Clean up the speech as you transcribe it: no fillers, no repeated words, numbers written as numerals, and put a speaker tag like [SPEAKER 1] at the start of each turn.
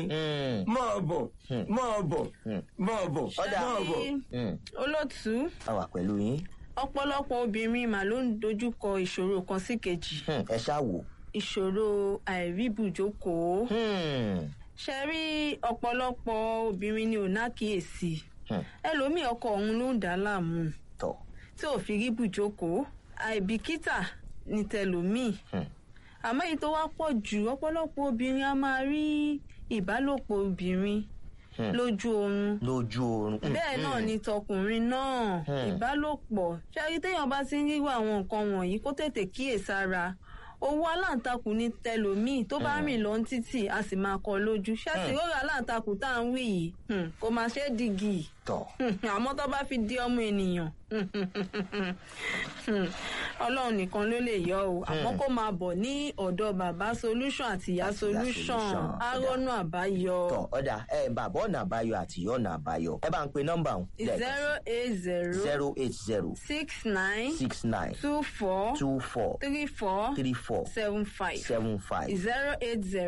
[SPEAKER 1] máa bọ̀ máa bọ̀ máa bọ̀ máa bọ̀.
[SPEAKER 2] olótú.
[SPEAKER 3] a wà pẹ̀lú yín.
[SPEAKER 2] ọ̀pọ̀lọpọ̀ obìnrin mà ló ń dojúkọ ìṣòro kan sí kejì.
[SPEAKER 3] ẹ ṣáà wò.
[SPEAKER 2] ìṣòro àìríbùjókòó. ṣe rí ọ̀pọ̀lọpọ̀ obìnrin ni ò nákìyèsí. ẹlòmíì ọkọ òun ló ń dà á láàmú tí ò fi rí bùjókòó. àìbìkítà ni tẹlòmíì. àmọ́ èyí tó wá pọ̀ jù ọ̀pọ̀lọpọ̀ obìnrin a máa rí ìbálòpọ̀ obìnrin lójú oorun. bẹ́ẹ̀ náà ni tọkùnrin náà ìbálòpọ̀. ṣe rí téèyàn bá ti ń ríru àwọn nǹkan wọ̀nyí kó tètè kíyèsára. owó aláǹtakùn ní tẹlòmíì tó bá rìn lọ títì a sì máa kọ lójú. ṣáàtì rọra aláǹtakùn tá à ń wí yìí kò máa ṣe é dìgì. àmọ́ tó bá fi di ọmọ ènìyàn ọlọ́run nìkan ló lè yọ o. àmọ́ kó máa bọ̀ ní ọ̀dọ̀ bàbá solution àti ìyá solution arọ́nù àbáyọ.
[SPEAKER 3] ọ̀dà bàbá ọ̀nà àbáyọ àti ìyá ọ̀nà àbáyọ ẹ bá ń pe nọ́mbà ọ̀hún.
[SPEAKER 2] 080 69 24 34 75 080